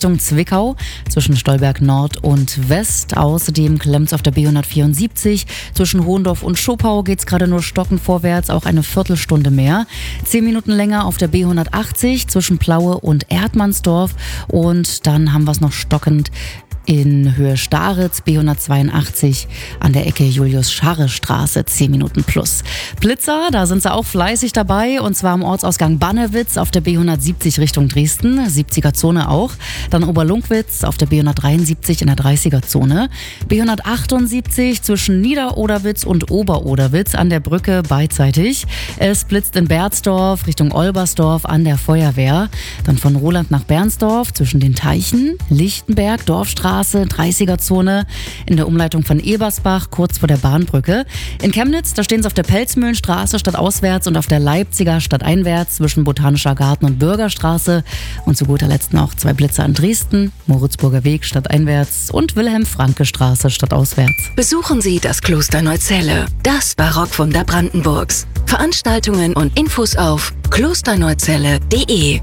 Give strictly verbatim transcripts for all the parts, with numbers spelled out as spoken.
Richtung Zwickau zwischen Stolberg Nord und West. Außerdem klemmt es auf der B hundertvierundsiebzig. Zwischen Hohendorf und Schopau geht es gerade nur stockend vorwärts, auch eine Viertelstunde mehr. Zehn Minuten länger auf der B hundertachtzig zwischen Plaue und Erdmannsdorf. Und dann haben wir es noch stockend in Höhe Staritz, B hundertzweiundachtzig an der Ecke Julius-Scharre-Straße, zehn Minuten plus. Blitzer, da sind sie auch fleißig dabei, und zwar am Ortsausgang Bannewitz auf der B hundertsiebzig Richtung Dresden, siebziger-Zone auch. Dann Oberlungwitz auf der B hundertdreiundsiebzig in der dreißiger-Zone. B hundertachtundsiebzig zwischen Niederoderwitz und Oberoderwitz an der Brücke beidseitig. Es blitzt in Berzdorf Richtung Olbersdorf an der Feuerwehr. Dann von Roland nach Bernsdorf zwischen den Teichen, Lichtenberg, Dorfstraße, dreißiger-Zone in der Umleitung von Ebersbach, kurz vor der Bahnbrücke. In Chemnitz, da stehen sie auf der Pelzmühlenstraße stadtauswärts und auf der Leipziger stadteinwärts zwischen Botanischer Garten und Bürgerstraße. Und zu guter Letzt noch zwei Blitzer in Dresden, Moritzburger Weg stadteinwärts und Wilhelm-Franke-Straße stadtauswärts. Besuchen Sie das Kloster Neuzelle, das Barockwunder Brandenburgs. Veranstaltungen und Infos auf klosterneuzelle punkt de.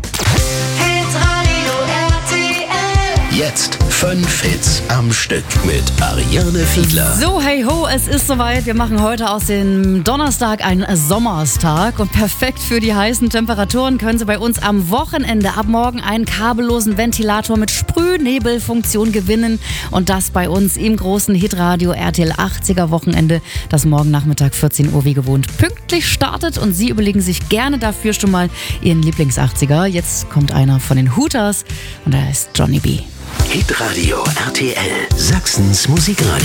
Jetzt fünf Hits am Stück mit Ariane Fiedler. So, hey ho, es ist soweit. Wir machen heute aus dem Donnerstag einen Sommerstag. Und perfekt für die heißen Temperaturen können Sie bei uns am Wochenende ab morgen einen kabellosen Ventilator mit Sprühnebelfunktion gewinnen. Und das bei uns im großen Hitradio R T L achtziger Wochenende, das morgen Nachmittag vierzehn Uhr wie gewohnt pünktlich startet. Und Sie überlegen sich gerne dafür schon mal Ihren Lieblings-achtziger. Jetzt kommt einer von den Hooters und er ist Johnny B. Hitradio R T L, Sachsens Musikradio.